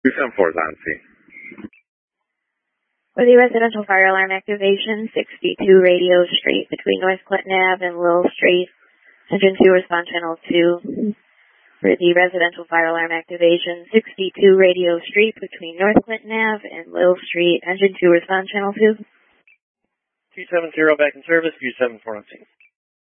274 is on scene. For the residential fire alarm activation, 62 Radio Street between North Clinton Ave and Lowell Street. Engine 2 respond channel 2. For the residential fire alarm activation, 62 Radio Street between North Clinton Ave and Lowell Street. Engine 2 respond channel 2. 270 back in service, view 74 on scene.